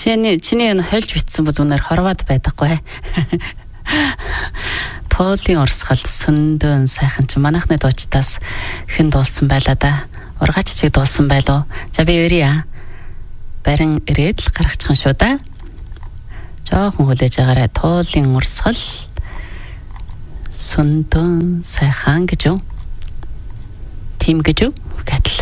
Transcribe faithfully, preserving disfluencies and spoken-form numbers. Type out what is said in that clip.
Чиний чиний энэ хольж битсэн бол үнээр хорвоод байдаггүй. Туулын урсгал сүндөн сайхан чи манайхны дуучтаас хэн дуулсан байлаа да. Ургач чиг дуулсан байлоо. За би өрье. Барин ирээд л гаргачихсан шүү да. Жоохон хүлээж агаарай. Туулын урсгал сүндөн сайхан гэж юу? Тим гэж юу? Гэтл.